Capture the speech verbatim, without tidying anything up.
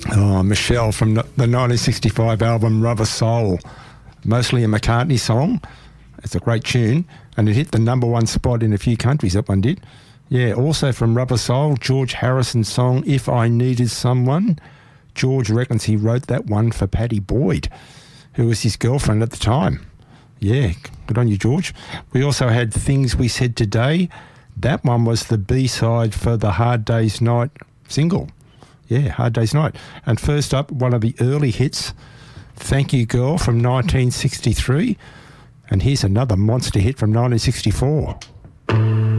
Oh, Michelle from the nineteen sixty-five album Rubber Soul. Mostly a McCartney song. It's a great tune. And it hit the number one spot in a few countries, that one did. Yeah, also from Rubber Soul, George Harrison's song If I Needed Someone. George reckons he wrote that one for Patty Boyd, who was his girlfriend at the time. Yeah, good on you, George. We also had Things We Said Today. That one was the B-side for the Hard Day's Night single. Yeah, Hard Day's Night. And first up, one of the early hits, Thank You Girl from nineteen sixty-three. And here's another monster hit from nineteen sixty-four.